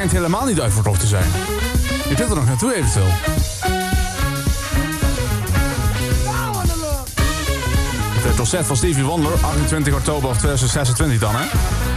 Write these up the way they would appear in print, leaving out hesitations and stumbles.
schijnt helemaal niet uitverkocht te zijn. Je kunt er nog naartoe eventueel. Het concert van Stevie Wonder, 28 oktober 2026 dan, hè?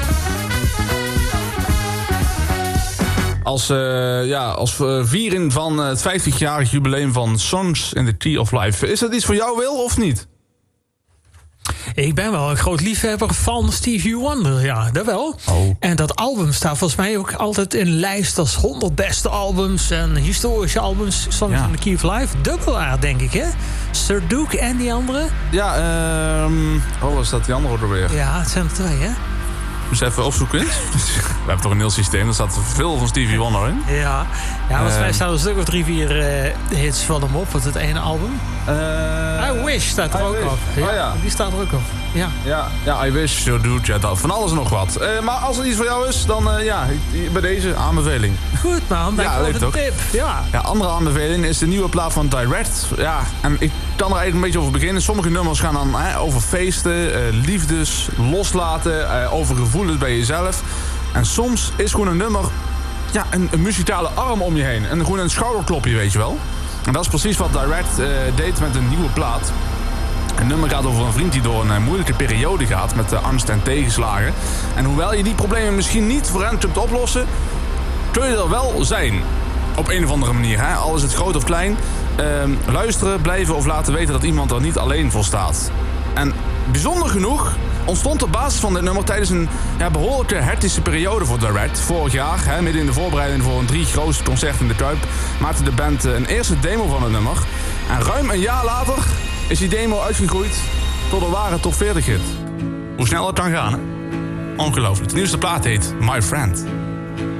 Als vieren van het 50-jarig jubileum van Songs in the Key of Life. Is dat iets voor jou, Wil, of niet? Ik ben wel een groot liefhebber van Stevie Wonder, ja, dat wel. Oh. En dat album staat volgens mij ook altijd in lijst als 100 beste albums en historische albums. Songs in the Key of Life, dubbel A, denk ik, hè? Sir Duke en die andere? Ja, wat is dat die andere ook alweer? Ja, het zijn er twee, hè? Dus even opzoeken. We hebben toch een heel systeem, er staat veel van Stevie Wonder in. Ja, volgens mij staan er een stuk of 3, 4 hits van hem op, het ene album. I Wish staat er ook op. Ja, ja, die staat er ook op. Ja, I Wish, So Dude, ja, dat, van alles en nog wat. Maar als het iets voor jou is, dan bij deze aanbeveling. Goed man, dank voor de tip. Ja, andere aanbeveling is de nieuwe plaat van Direct. Ja, en ik kan er eigenlijk een beetje over beginnen. Sommige nummers gaan dan over feesten, liefdes, loslaten, over gevoelens bij jezelf. En soms is gewoon een nummer een muzikale arm om je heen. En gewoon een schouderklopje, weet je wel. En dat is precies wat Direct deed met een nieuwe plaat. Een nummer gaat over een vriend die door een moeilijke periode gaat met angst en tegenslagen. En hoewel je die problemen misschien niet voor hen kunt oplossen, kun je er wel zijn. Op een of andere manier, hè? Al is het groot of klein. Luisteren, blijven of laten weten dat iemand er niet alleen voor staat. En bijzonder genoeg ontstond op basis van dit nummer tijdens een behoorlijke hectische periode voor Direct. Vorig jaar, midden in de voorbereiding voor een 3 grootste concert in de Kuip, maakte de band een eerste demo van het nummer. En ruim een jaar later is die demo uitgegroeid tot een ware top 40 hit. Hoe snel dat kan gaan, hè? Ongelooflijk. De nieuwste plaat heet My Friend.